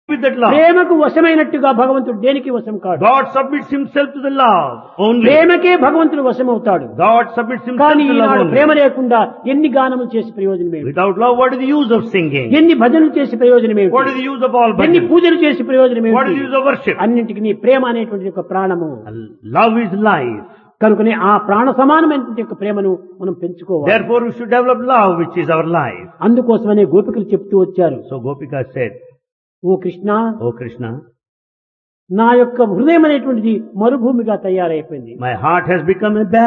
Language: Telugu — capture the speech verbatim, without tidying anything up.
with that love. ప్రేమకు వశమైనట్టుగా భగవంతుడు దేనికి వశం కాడు. God submits himself to the love only. ప్రేమకే భగవంతుడు వశమవుతాడు. God submits himself కానీ to love ఈనాడు only. ప్రేమ లేకుండా ఎన్ని గానములు చేసి ప్రయోజనం ఏమిటి? Without love, what is the use of singing? ఎన్ని భజనలు చేసి ప్రయోజనం What ఏమిటి? is the use of all ఎన్ని bhajans? పూజలు చేసి ప్రయోజనం What is the ఏమిటి? use of worship? అన్నింటికి నీ ప్రేమ అనేటువంటి ఒక ప్రాణము. Love is life. కనుకనే ఆ ప్రాణ సమానమైనటువంటి యొక్క ప్రేమను మనం పెంచుకోవాలి. Therefore, we should develop love, which is our life. అందుకోసమనే గోపికలు చెప్తూ వచ్చారు, So Gopika said, ఓ కృష్ణ, "Oh Krishna, నా యొక్క హృదయం అనేటువంటిది మరుభూమిగా తయారైపోయింది. my heart has become a